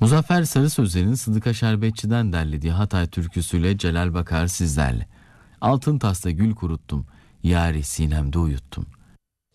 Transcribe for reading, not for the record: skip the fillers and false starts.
Muzaffer Sarı Sözler'in Sıdıka Şerbetçi'den derlediği Hatay türküsüyle Celal Bakar sizlerle. Altın tasta gül kuruttum, yâri sinemde uyuttum.